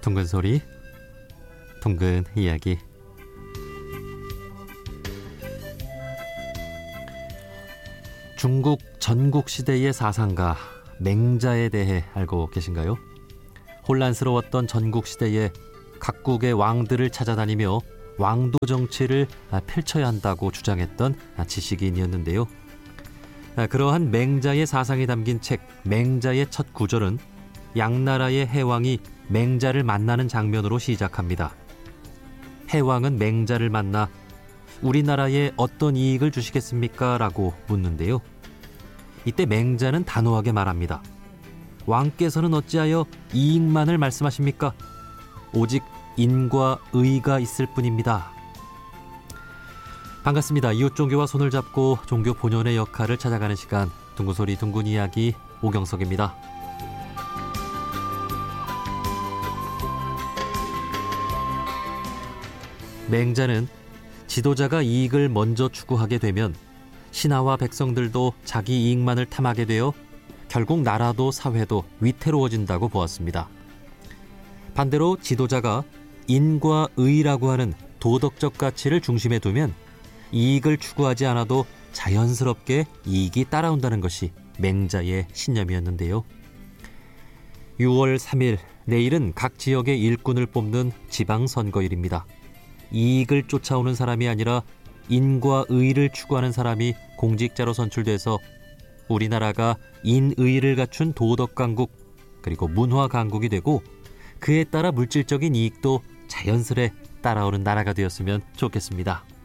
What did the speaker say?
둥근 소리, 둥근 이야기. 중국 전국시대의 사상가 맹자에 대해 알고 계신가요? 혼란스러웠던 전국시대에 각국의 왕들을 찾아다니며 왕도 정치를 펼쳐야 한다고 주장했던 지식인이었는데요. 그러한 맹자의 사상이 담긴 책 맹자의 첫 구절은 양나라의 해왕이 맹자를 만나는 장면으로 시작합니다. 해왕은 맹자를 만나 우리나라에 어떤 이익을 주시겠습니까? 라고 묻는데요. 이때 맹자는 단호하게 말합니다. 왕께서는 어찌하여 이익만을 말씀하십니까? 오직 인과 의가 있을 뿐입니다. 반갑습니다. 이웃 종교와 손을 잡고 종교 본연의 역할을 찾아가는 시간, 둥근소리 둥근 이야기 오경석입니다. 맹자는 지도자가 이익을 먼저 추구하게 되면 신하와 백성들도 자기 이익만을 탐하게 되어 결국 나라도 사회도 위태로워진다고 보았습니다. 반대로 지도자가 인과 의라고 하는 도덕적 가치를 중심에 두면 이익을 추구하지 않아도 자연스럽게 이익이 따라온다는 것이 맹자의 신념이었는데요. 6월 3일, 내일은 각 지역의 일꾼을 뽑는 지방선거일입니다. 이익을 쫓아오는 사람이 아니라 인과 의를 추구하는 사람이 공직자로 선출돼서 우리나라가 인의를 갖춘 도덕강국 그리고 문화강국이 되고 그에 따라 물질적인 이익도 자연스레 따라오는 나라가 되었으면 좋겠습니다.